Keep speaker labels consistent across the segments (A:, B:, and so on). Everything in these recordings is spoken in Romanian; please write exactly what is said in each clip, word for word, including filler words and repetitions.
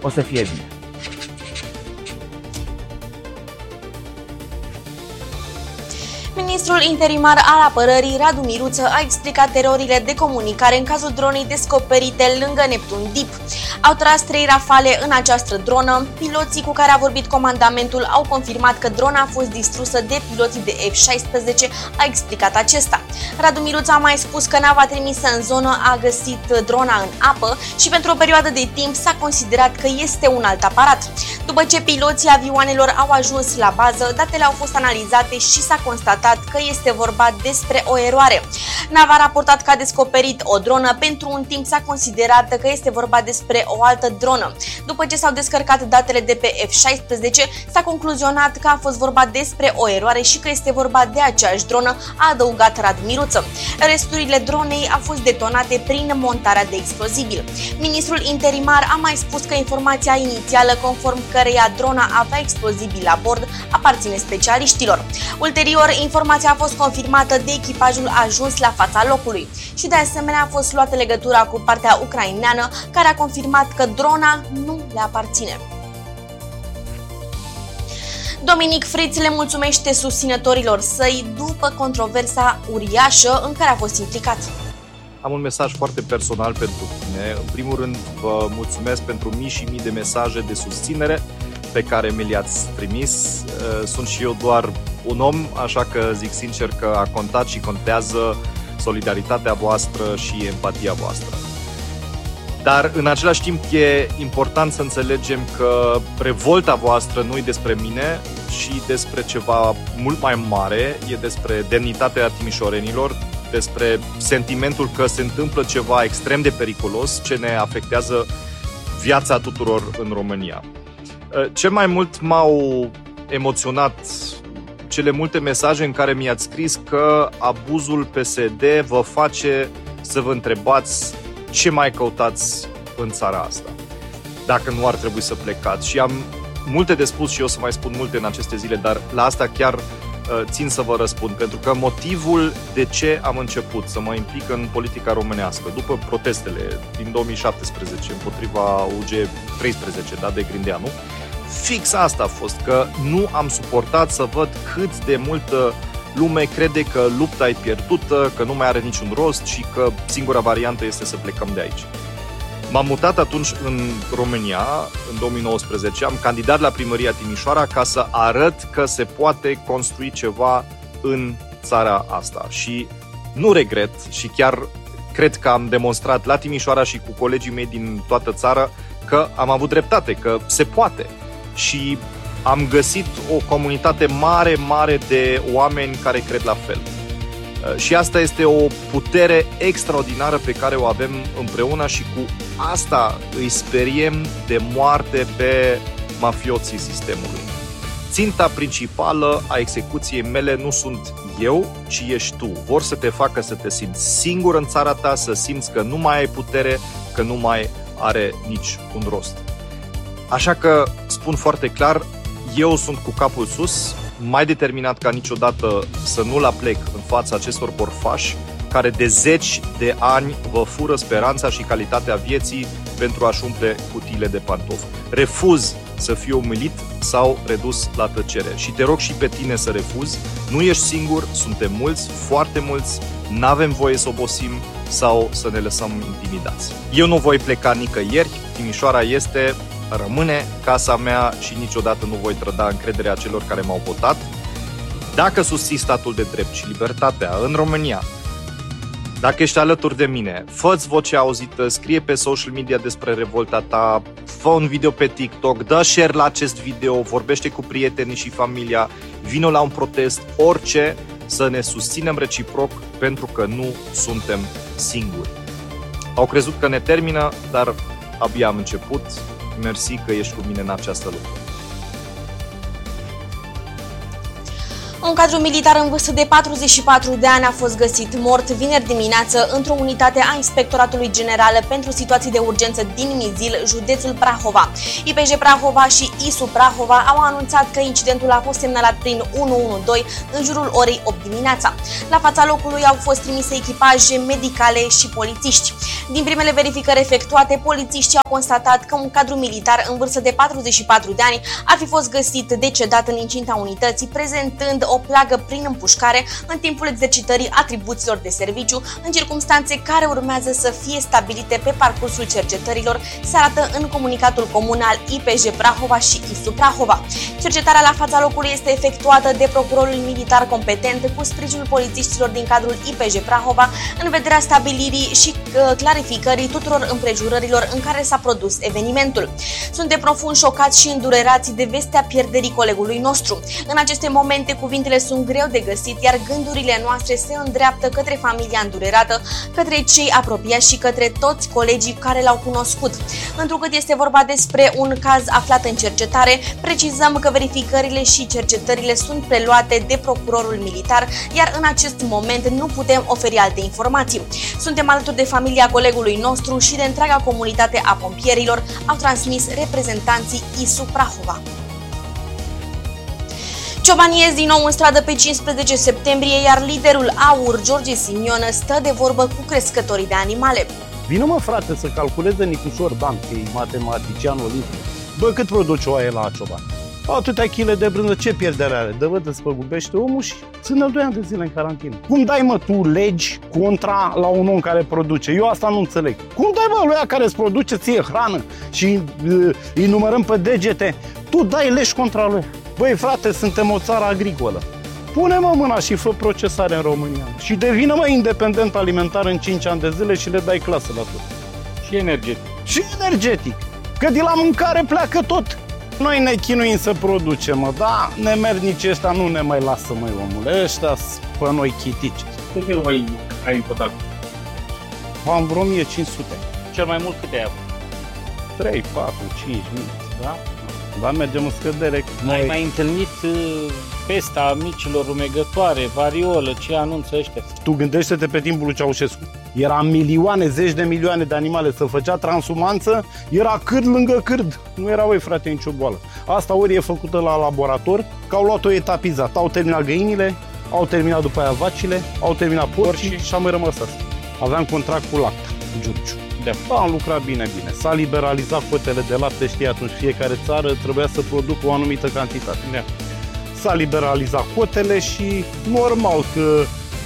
A: o să fie bine.
B: Ministrul interimar al apărării, Radu Miruță, a explicat erorile de comunicare în cazul dronei descoperite lângă Neptun Deep. Au tras trei rafale în această dronă. Piloții cu care a vorbit comandamentul au confirmat că drona a fost distrusă de piloții de F șaisprezece, a explicat acesta. Radu Miruță a mai spus că nava trimisă în zonă a găsit drona în apă și pentru o perioadă de timp s-a considerat că este un alt aparat. După ce piloții avioanelor au ajuns la bază, datele au fost analizate și s-a constatat că este vorba despre o eroare. Nava a raportat că a descoperit o dronă, pentru un timp s-a considerat că este vorba despre o altă dronă. După ce s-au descărcat datele de pe F șaisprezece, s-a concluzionat că a fost vorba despre o eroare și că este vorba de aceeași dronă, a adăugat Radu Miruță. Resturile dronei au fost detonate prin montarea de explozibil. Ministrul interimar a mai spus că informația inițială, conform căreia drona avea explozibil la bord, aparține specialiștilor. Ulterior, informația a fost confirmată de echipajul ajuns la fața locului și de asemenea a fost luată legătura cu partea ucraineană, care a confirmat că drona nu le aparține. Dominic Friț le mulțumește susținătorilor săi după controversa uriașă în care a fost implicat.
C: Am un mesaj foarte personal pentru tine. În primul rând, vă mulțumesc pentru mii și mii de mesaje de susținere pe care mi le-ați trimis. Sunt și eu doar un om, așa că zic sincer că a contat și contează solidaritatea voastră și empatia voastră. Dar în același timp e important să înțelegem că revolta voastră nu e despre mine și despre ceva mult mai mare, e despre demnitatea timișorenilor, despre sentimentul că se întâmplă ceva extrem de periculos ce ne afectează viața tuturor în România. Cel mai mult m-au emoționat cele multe mesaje în care mi-ați scris că abuzul P S D vă face să vă întrebați ce mai căutați în țara asta, dacă nu ar trebui să plecați. Și am multe de spus și eu să mai spun multe în aceste zile, dar la asta chiar uh, țin să vă răspund, pentru că motivul de ce am început să mă implic în politica românească, după protestele din două mii șaptesprezece împotriva U G treisprezece, da, de Grindeanu, fix asta a fost, că nu am suportat să văd cât de multă lume crede că lupta e pierdută, că nu mai are niciun rost și că singura variantă este să plecăm de aici. M-am mutat atunci în România, în două mii nouăsprezece, am candidat la primăria Timișoara ca să arăt că se poate construi ceva în țara asta. Și nu regret și chiar cred că am demonstrat la Timișoara și cu colegii mei din toată țara că am avut dreptate, că se poate. Și am găsit o comunitate mare, mare de oameni care cred la fel. Și asta este o putere extraordinară pe care o avem împreună și cu asta îi speriem de moarte pe mafioții sistemului. Ținta principală a execuției mele nu sunt eu, ci ești tu. Vor să te facă să te simți singur în țara ta, să simți că nu mai ai putere, că nu mai are nici un rost. Așa că spun foarte clar, eu sunt cu capul sus, mai determinat ca niciodată să nu-l aplec în fața acestor borfași care de zeci de ani vă fură speranța și calitatea vieții pentru a-și umple cutiile de pantofi. Refuz să fiu umilit sau redus la tăcere și te rog și pe tine să refuzi. Nu ești singur, suntem mulți, foarte mulți, n-avem voie să obosim sau să ne lăsăm intimidați. Eu nu voi pleca nicăieri, Timișoara este, rămâne casa mea și niciodată nu voi trăda încrederea celor care m-au votat. Dacă susții statul de drept și libertatea în România, dacă ești alături de mine, fă-ți vocea auzită, scrie pe social media despre revolta ta, fă un video pe TikTok, dă share la acest video, vorbește cu prietenii și familia, vină la un protest, orice, să ne susținem reciproc pentru că nu suntem singuri. Au crezut că ne termină, dar abia am început. Mersi că ești cu mine în această luptă.
B: Un cadru militar în vârstă de patruzeci și patru de ani a fost găsit mort vineri dimineață într-o unitate a Inspectoratului General pentru Situații de Urgență din Mizil, județul Prahova. I P J Prahova și I S U Prahova au anunțat că incidentul a fost semnalat prin unu unu doi în jurul orei opt dimineața. La fața locului au fost trimise echipaje medicale și polițiști. Din primele verificări efectuate, polițiștii au constatat că un cadru militar în vârstă de patruzeci și patru de ani ar fi fost găsit decedat în incinta unității, prezentând o plagă prin împușcare în timpul exercitării atribuțiilor de serviciu, în circumstanțe care urmează să fie stabilite pe parcursul cercetărilor, se arată în comunicatul comun al I P J Prahova și I S U Prahova. Cercetarea la fața locului este efectuată de procurorul militar competent cu sprijinul polițiștilor din cadrul I P J Prahova în vederea stabilirii și clarificării tuturor împrejurărilor în care s-a produs evenimentul. Suntem profund șocați și îndurerați de vestea pierderii colegului nostru. În aceste momente, cuvintele sunt greu de găsit, iar gândurile noastre se îndreaptă către familia îndurerată, către cei apropiați și către toți colegii care l-au cunoscut. Întrucât este vorba despre un caz aflat în cercetare, precizăm că verificările și cercetările sunt preluate de procurorul militar, iar în acest moment nu putem oferi alte informații. Suntem alături de familia colegului nostru și de întreaga comunitate a pompierilor, au transmis reprezentanții I S U Prahova. Ciobanii ies din nou în stradă pe cincisprezece septembrie, iar liderul AUR, George Simion, stă de vorbă cu crescătorii de animale.
A: Vină mă frate să calculeze Nicușor Dan, că e matematician olimpic. Bă, cât produce oaie la cioban? Atâtea chile de brânză, ce pierdere are? Dă-vă, despăgubește omul și ține-l doi ani de zile în carantină. Cum dai, mă, tu legi contra la un om care produce? Eu asta nu înțeleg. Cum dai, bă, lui ăia care îți produce ție hrană și uh, îi numărăm pe degete? Tu dai legi contra lui. Băi, frate, suntem o țară agricolă. Pune-mă mâna și fă procesare în România. Și devină-mă independent alimentar în cinci ani de zile și le dai clasă la tot.
D: Și energetic.
A: Și energetic. Că de la mâncare pleacă tot. Noi ne chinuim să producem, mă, da, nemernicii ăștia nu ne mai lasă, măi, omule, ăștia pe noi chitici.
D: Cât de mai ai în total?
A: Am vreo o mie cinci sute.
D: Cel mai mult cât ai avut?
A: trei, patru, cinci mii.
D: Da?
A: Dar mergem în scădere.
D: Noi... Ai mai întâlnit uh, pesta micilor rumegătoare, variolă, ce anunță ăștia?
A: Tu gândește-te pe timpul lui Ceaușescu. Era milioane, zeci de milioane de animale, să făcea transumanță, era cârd lângă cârd. Nu era, oi, frate, nicio boală. Asta ori e făcută la laborator, că au luat-o etapizat. Au terminat găinile, au terminat după aia vacile, au terminat porcii și a mai rămas asta. Aveam contract cu Lacta, Giurgiu. De da, am lucrat bine, bine. S-a liberalizat cotele de lapte, știi, atunci fiecare țară trebuia să producă o anumită cantitate.
D: Da.
A: S-a liberalizat cotele și normal că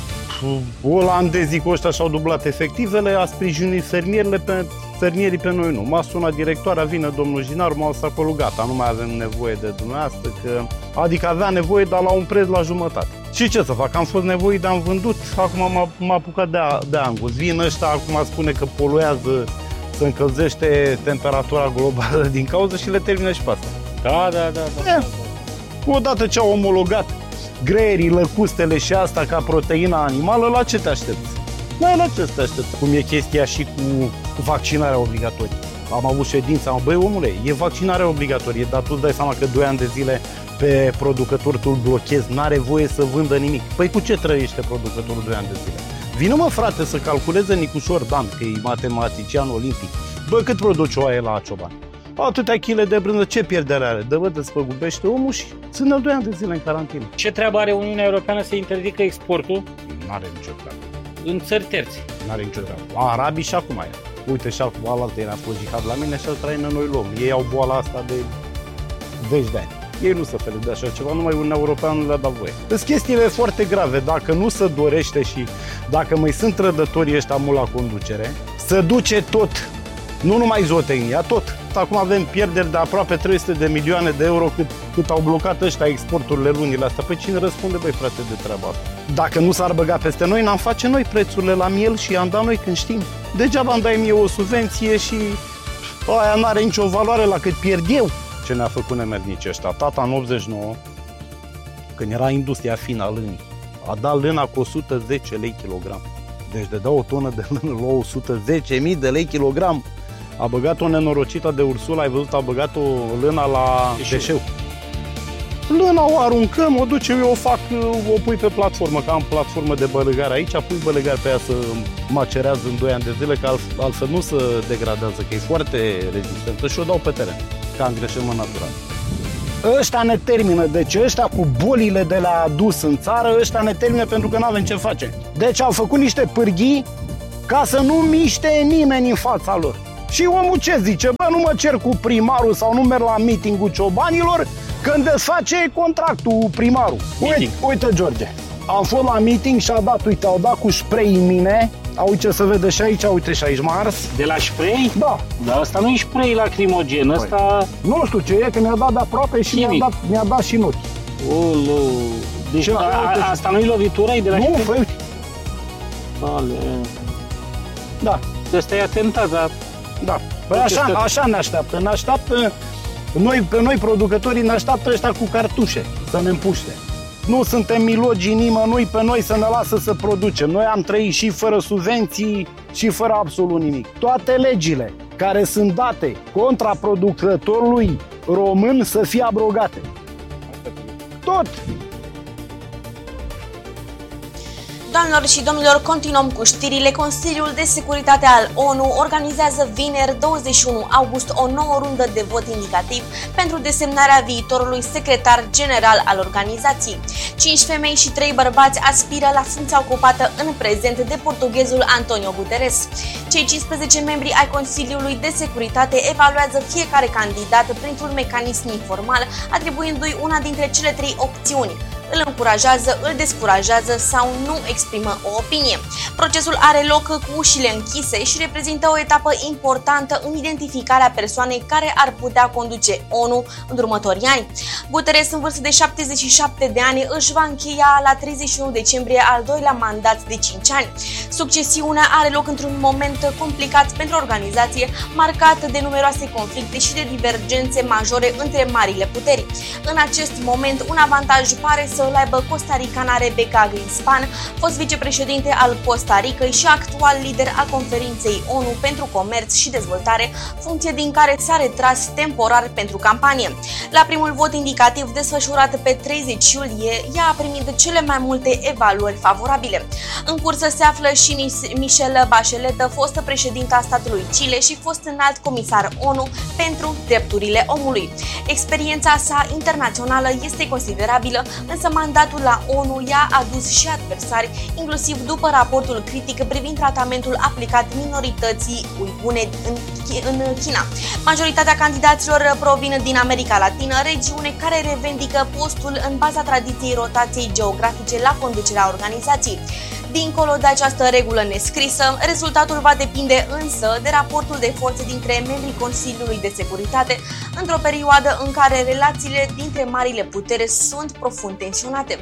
A: olandezii cu ăștia și-au dublat efectivele, a sprijinit fermierile pe, fermierii pe noi nu. M-a sunat directoarea, vine domnul Jinar, m-a zis acolo, gata, nu mai avem nevoie de dumneavoastră, că... adică avea nevoie, dar la un preț la jumătate. Și ce să fac, am fost nevoit de am vândut, acum m-a apucat de, a, de angus. Vin ăștia, acum spune că poluează, se încălzește temperatura globală din cauză și le termină și pe asta.
D: Da, da, da. da, da.
A: Odată ce au omologat greierii, lăcustele și asta ca proteina animală, la ce te aștepți? Da, la ce te aștepți? Cum e chestia și cu vaccinarea obligatorie. Am avut ședința, am băi, omule, e vaccinarea obligatorie, dar tu îți dai seama că doi ani de zile pe producător tu îl blochezi, n-are voie să vândă nimic. Păi cu ce trăiește producătorul doi ani de zile? Vină mă, frate, să calculeze Nicușor Dan, că e matematician olimpic. Bă, cât produce oaie la cioban? Atâtea chile de brânză, ce pierdere are? Dă-vă, despăgubește omul și ține-l doi ani de zile în carantină.
D: Ce treabă are Uniunea Europeană să interzică exportul?
A: N-are nicio treabă.
D: În țări terți?
A: N-are nicio treabă. Arabii și acum e. Uite, și acum ala altă era fost jihad la mine și al traină noi luăm. Ei au boala asta de zeci de ani. Ei nu se fere de așa ceva, numai Uniunea Europeană nu le-a dat voie. Sunt chestiile foarte grave, dacă nu se dorește și dacă mai sunt trădătorii ăștia mult la conducere, se duce tot, nu numai zootehnia, tot. Acum avem pierderi de aproape trei sute de milioane de euro cât, cât au blocat ăștia exporturile lunile astea. Păi cine răspunde, băi, frate, de treaba asta? Dacă nu s-ar băga peste noi, n-am face noi prețurile la miel și i-am dat noi când știm. Degeaba îmi dai mie o subvenție și aia n-are nicio valoare la cât pierd eu. Ce ne-a făcut nemernicii ăștia? Tata în optzeci și nouă, când era industria fină a lânii, a dat lâna cu o sută zece lei kilogram. Deci de da o tonă de lână la o sută zece mii de lei kilogram. A băgat o nenorocită de Ursula, ai văzut, a băgat o lână la deșeu. Lâna o aruncăm, o ducem, eu o fac, o pui pe platformă, că am platformă de bălăgar aici, pui bălăgar pe ea să macerează în doi ani de zile, că altfel nu se degradează, că e foarte rezistentă și o dau pe teren, ca îngreșământ natural. Ăștia ne termină, deci ăștia cu bolile de la adus în țară, ăștia ne termină pentru că nu avem ce face. Deci au făcut niște pârghii ca să nu miște nimeni în fața lor. Și omul ce zice? Bă, nu mă cer cu primarul sau nu merg la meeting-ul ciobanilor când desface contractul primarul. Uite, uite, George, am fost la meeting și a dat, uite, au dat cu spray în mine. Uite, se vede și aici, uite și aici, m-a ars.
D: De la spray?
A: Da.
D: Dar asta nu e spray lacrimogen, ăsta...
A: Nu știu ce e, că mi-a dat de aproape și mi-a dat, mi-a dat și în ochi.
D: Olu. Deci
A: Ce,
D: a, a, asta nu-i lovitura, e de la
A: nu,
D: spray?
A: Nu, uite.
D: Ale.
A: Da.
D: De ăsta e atentat, dar...
A: Da. Păi așa, așa ne așteaptă. Ne așteaptă, noi, pe noi producătorii ne așteaptă ăștia cu cartușe să ne împuște. Nu suntem milogii nimănui, pe noi să ne lasă să producem. Noi am trăit și fără subvenții și fără absolut nimic. Toate legile care sunt date contra producătorului român să fie abrogate. Tot!
B: Doamnelor și domnilor, continuăm cu știrile. Consiliul de Securitate al O N U organizează vineri douăzeci și unu august o nouă rundă de vot indicativ pentru desemnarea viitorului secretar general al organizației. Cinci femei și trei bărbați aspiră la funcția ocupată în prezent de portughezul António Guterres. Cei cincisprezece membri ai Consiliului de Securitate evaluează fiecare candidat printr-un mecanism informal, atribuindu-i una dintre cele trei opțiuni: îl încurajează, îl descurajează sau nu exprimă o opinie. Procesul are loc cu ușile închise și reprezintă o etapă importantă în identificarea persoanei care ar putea conduce O N U în următorii ani. Guterres, în vârstă de șaptezeci și șapte de ani, își va încheia la treizeci și unu decembrie al doilea mandat de cinci ani. Succesiunea are loc într-un moment complicat pentru organizație, marcat de numeroase conflicte și de divergențe majore între marile puteri. În acest moment, un avantaj pare să îl aibă costaricaana Rebecca Greenspan, fost vicepreședinte al Costa Ricăi și actual lider al conferinței O N U pentru comerț și dezvoltare, funcție din care s-a retras temporar pentru campanie. La primul vot indicativ desfășurat pe treizeci iulie, ea a primit cele mai multe evaluări favorabile. În cursă se află și Michelle Bachelet, fostă președinta statului Chile și fost înalt comisar O N U pentru drepturile omului. Experiența sa internațională este considerabilă, însă mandatul la O N U i-a adus și adversari, inclusiv după raportul critic privind tratamentul aplicat minorității uigure în China. Majoritatea candidaților provin din America Latină, regiune care revendică postul în baza tradiției rotației geografice la conducerea organizației. Dincolo de această regulă nescrisă, rezultatul va depinde însă de raportul de forțe dintre membrii Consiliului de Securitate într-o perioadă în care relațiile dintre marile putere sunt profund tensionate.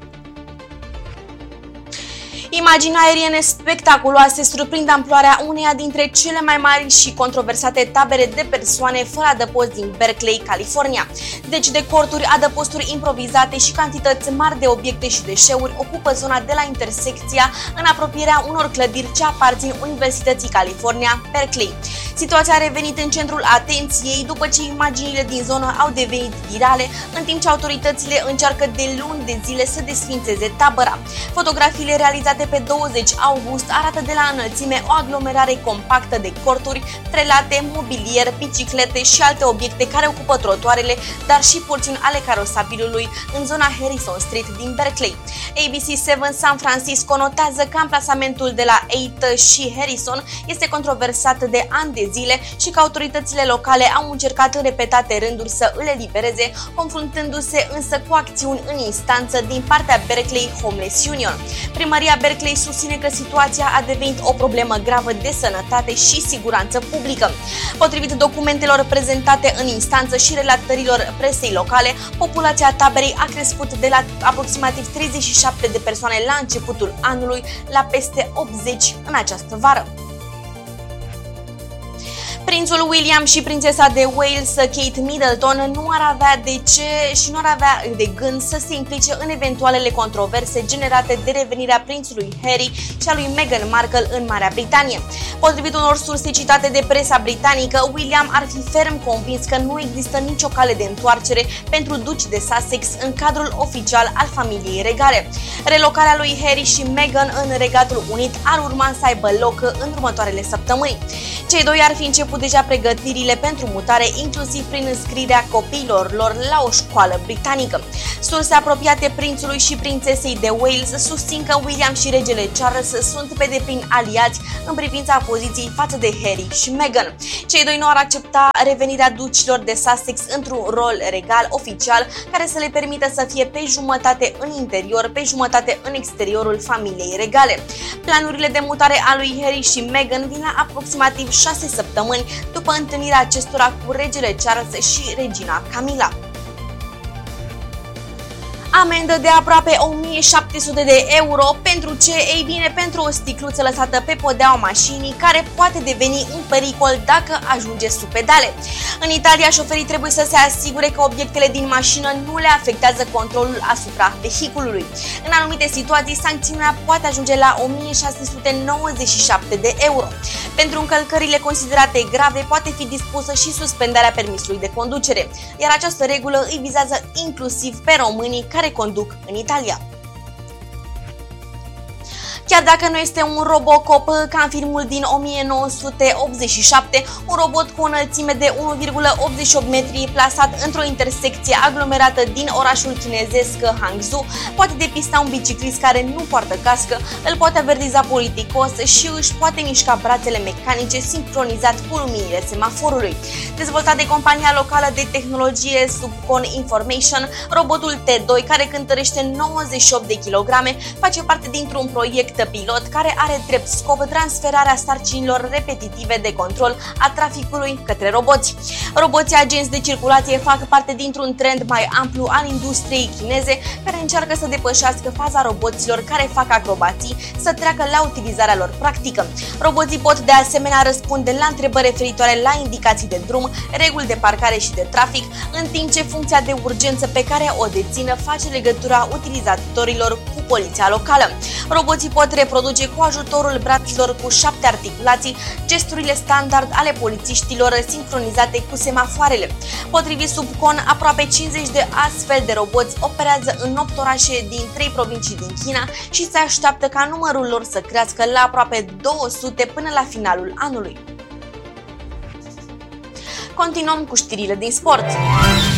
B: Imagini aeriene spectaculoase surprind amploarea uneia dintre cele mai mari și controversate tabere de persoane fără adăpost din Berkeley, California. Deci de corturi, adăposturi improvizate și cantități mari de obiecte și deșeuri ocupă zona de la intersecția în apropierea unor clădiri ce aparțin Universității California, Berkeley. Situația a revenit în centrul atenției după ce imaginile din zonă au devenit virale, în timp ce autoritățile încearcă de luni de zile să desființeze tabăra. Fotografiile realizate pe douăzeci august arată de la înălțime o aglomerare compactă de corturi, prelate, mobilier, biciclete și alte obiecte care ocupă trotuarele, dar și porțiuni ale carosabilului în zona Harrison Street din Berkeley. A B C șapte San Francisco notează că amplasamentul de la opt și Harrison este controversat de ani de zile și că autoritățile locale au încercat în repetate rânduri să îl elibereze, confruntându-se însă cu acțiuni în instanță din partea Berkeley Homeless Union. Primăria Berkeley susține că situația a devenit o problemă gravă de sănătate și siguranță publică. Potrivit documentelor prezentate în instanță și relatărilor presei locale, populația taberei a crescut de la aproximativ treizeci și șapte de persoane la începutul anului la peste optzeci în această vară. Prințul William și prințesa de Wales, Kate Middleton, nu ar avea de ce și nu ar avea de gând să se implice în eventualele controverse generate de revenirea prințului Harry și a lui Meghan Markle în Marea Britanie. Potrivit unor surse citate de presa britanică, William ar fi ferm convins că nu există nicio cale de întoarcere pentru duci de Sussex în cadrul oficial al familiei regale. Relocarea lui Harry și Meghan în Regatul Unit ar urma să aibă loc în următoarele săptămâni. Cei doi ar fi început deja pregătirile pentru mutare, inclusiv prin înscrierea copiilor lor la o școală britanică. Surse apropiate prințului și prințesei de Wales susțin că William și regele Charles sunt pe deplin aliați în privința poziției față de Harry și Meghan. Cei doi nu ar accepta revenirea ducilor de Sussex într-un rol regal oficial care să le permită să fie pe jumătate în interior, pe jumătate în exteriorul familiei regale. Planurile de mutare a lui Harry și Meghan vin la aproximativ șase săptămâni după întâlnirea acestora cu regele Charles și regina Camilla. Amendă de aproape o mie șapte sute de euro pentru ce? Ei bine, pentru o sticluță lăsată pe podeaua mașinii care poate deveni un pericol dacă ajunge sub pedale. În Italia, șoferii trebuie să se asigure că obiectele din mașină nu le afectează controlul asupra vehiculului. În anumite situații, sancțiunea poate ajunge la o mie șase sute nouăzeci și șapte de euro. Pentru încălcările considerate grave, poate fi dispusă și suspendarea permisului de conducere, iar această regulă îi vizează inclusiv pe românii care conduc în Italia. Chiar dacă nu este un Robocop ca în filmul din o mie nouă sute optzeci și șapte, un robot cu o înălțime de unu virgulă optzeci și opt metri plasat într-o intersecție aglomerată din orașul chinezesc Hangzhou poate depista un biciclist care nu poartă cască, îl poate avertiza politicos și își poate mișca brațele mecanice sincronizat cu luminile semaforului. Dezvoltat de compania locală de tehnologie Subcon Information, robotul T doi, care cântărește nouăzeci și opt de kilograme, face parte dintr-un proiect pilot care are drept scop transferarea sarcinilor repetitive de control a traficului către roboți. Roboții agenți de circulație fac parte dintr-un trend mai amplu al industriei chineze care încearcă să depășească faza roboților care fac acrobații să treacă la utilizarea lor practică. Roboții pot de asemenea răspunde la întrebări referitoare la indicații de drum, reguli de parcare și de trafic, în timp ce funcția de urgență pe care o dețină face legătura utilizatorilor cu poliția locală. Roboții pot reproduce cu ajutorul braților cu șapte articulații gesturile standard ale polițiștilor sincronizate cu semafoarele. Potrivit Subcon, aproape cincizeci de astfel de roboți operează în opt orașe din trei provincii din China și se așteaptă ca numărul lor să crească la aproape două sute până la finalul anului. Continuăm cu știrile din sport.